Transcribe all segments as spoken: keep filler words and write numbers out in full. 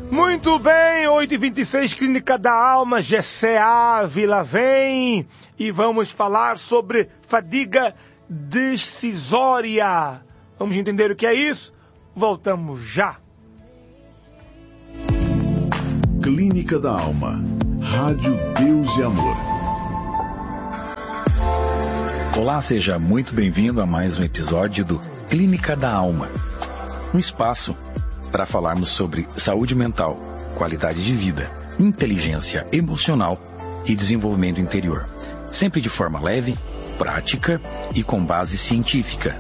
Muito bem, oito e vinte e seis, Clínica da Alma, Gessé Ávila vem e vamos falar sobre fadiga decisória. Vamos entender o que é isso? Voltamos já. Clínica da Alma, Rádio Deus e Amor. Olá, seja muito bem-vindo a mais um episódio do Clínica da Alma, um espaço para falarmos sobre saúde mental, qualidade de vida, inteligência emocional e desenvolvimento interior, sempre de forma leve, prática e com base científica.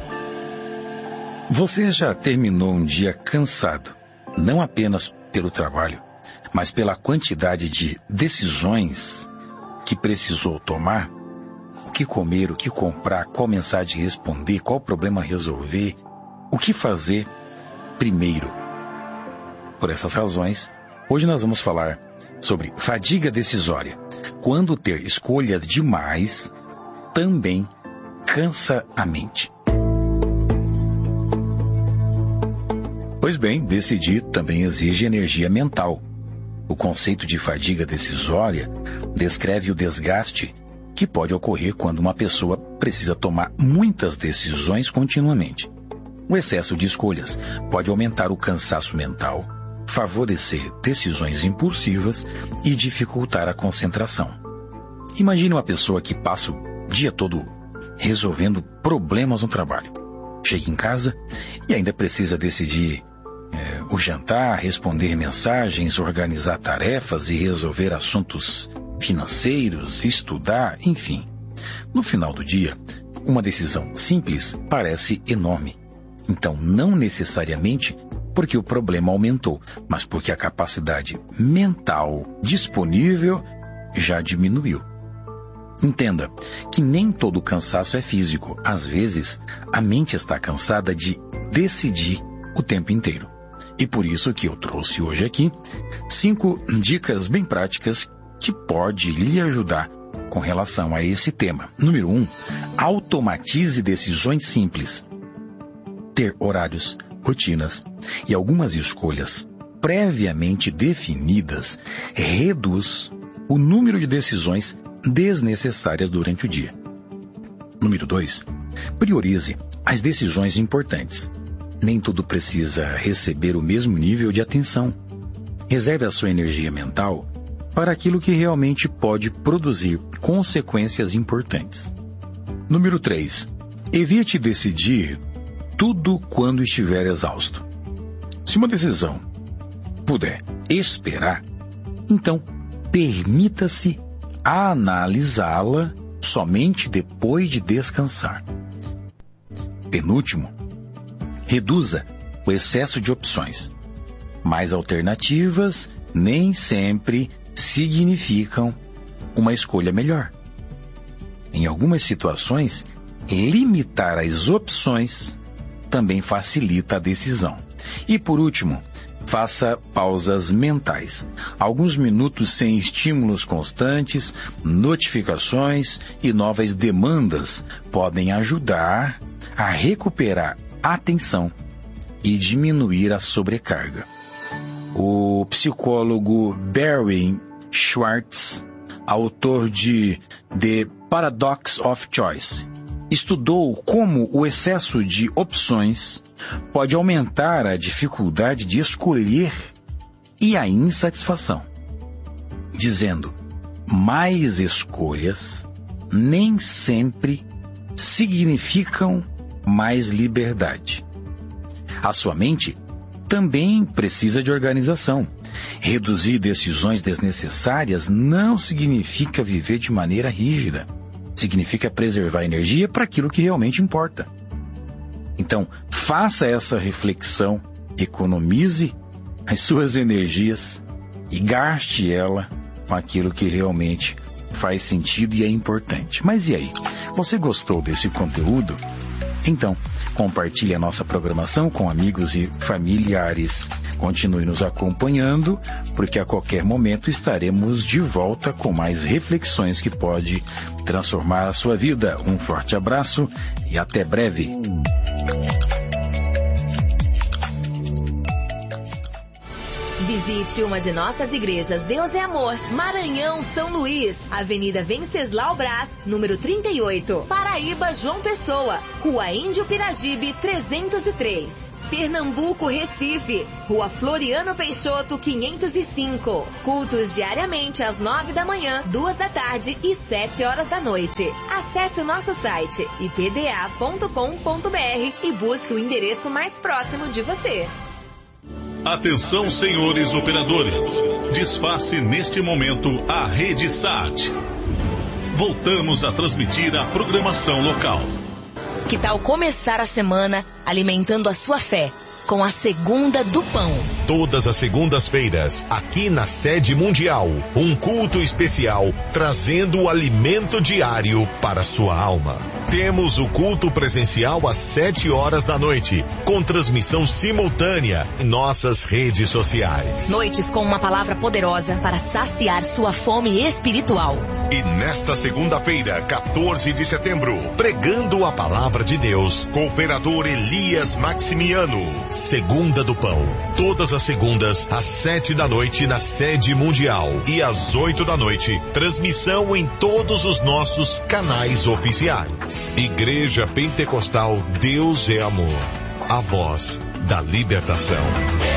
Você já terminou um dia cansado, não apenas pelo trabalho, mas pela quantidade de decisões que precisou tomar? O que comer, o que comprar, qual mensagem responder, qual problema resolver, o que fazer primeiro. Por essas razões, hoje nós vamos falar sobre fadiga decisória. Quando ter escolhas demais também cansa a mente. Pois bem, decidir também exige energia mental. O conceito de fadiga decisória descreve o desgaste que pode ocorrer quando uma pessoa precisa tomar muitas decisões continuamente. O excesso de escolhas pode aumentar o cansaço mental, favorecer decisões impulsivas e dificultar a concentração. Imagine uma pessoa que passa o dia todo resolvendo problemas no trabalho. Chega em casa e ainda precisa decidir é, o jantar, responder mensagens, organizar tarefas e resolver assuntos financeiros, estudar, enfim. No final do dia, uma decisão simples parece enorme. Então, não necessariamente porque o problema aumentou, mas porque a capacidade mental disponível já diminuiu. Entenda que nem todo cansaço é físico. Às vezes, a mente está cansada de decidir o tempo inteiro. E por isso que eu trouxe hoje aqui cinco dicas bem práticas que pode lhe ajudar com relação a esse tema. Número um, automatize decisões simples. Ter horários, rotinas e algumas escolhas previamente definidas reduz o número de decisões desnecessárias durante o dia. Número dois, priorize as decisões importantes. Nem tudo precisa receber o mesmo nível de atenção. Reserve a sua energia mental para aquilo que realmente pode produzir consequências importantes. Número três, evite decidir tudo quando estiver exausto. Se uma decisão puder esperar, então permita-se analisá-la somente depois de descansar. Penúltimo, reduza o excesso de opções. Mais alternativas nem sempre significam uma escolha melhor. Em algumas situações, limitar as opções também facilita a decisão. E por último, faça pausas mentais. Alguns minutos sem estímulos constantes, notificações e novas demandas podem ajudar a recuperar a atenção e diminuir a sobrecarga. O psicólogo Barry Schwartz, autor de The Paradox of Choice, estudou como o excesso de opções pode aumentar a dificuldade de escolher e a insatisfação, dizendo: mais escolhas nem sempre significam mais liberdade. A sua mente também precisa de organização. Reduzir decisões desnecessárias não significa viver de maneira rígida. Significa preservar energia para aquilo que realmente importa. Então, faça essa reflexão, economize as suas energias e gaste ela com aquilo que realmente faz sentido e é importante. Mas e aí? Você gostou desse conteúdo? Então, compartilhe a nossa programação com amigos e familiares. Continue nos acompanhando, porque a qualquer momento estaremos de volta com mais reflexões que pode transformar a sua vida. Um forte abraço e até breve. Visite uma de nossas igrejas Deus é Amor, Maranhão, São Luís, Avenida Venceslau Brás, número trinta e oito, Paraíba, João Pessoa, Rua Índio Piragibe, trezentos e três. Pernambuco, Recife, Rua Floriano Peixoto, quinhentos e cinco. Cultos diariamente às nove da manhã, duas da tarde e sete horas da noite. Acesse o nosso site i p d a ponto com ponto b r e busque o endereço mais próximo de você. Atenção, senhores operadores. Desface neste momento a rede S A T. Voltamos a transmitir a programação local. Que tal começar a semana alimentando a sua fé com a Segunda do Pão? Todas as segundas-feiras, aqui na Sede Mundial, um culto especial trazendo o alimento diário para sua alma. Temos o culto presencial às sete horas da noite, com transmissão simultânea em nossas redes sociais. Noites com uma palavra poderosa para saciar sua fome espiritual. E nesta segunda-feira, quatorze de setembro, pregando a palavra de Deus, com o operador Elias Maximiano. Segunda do Pão. Todas as segundas, às sete da noite, na Sede Mundial. E às oito da noite, transmissão em todos os nossos canais oficiais. Igreja Pentecostal Deus é Amor. A voz da libertação.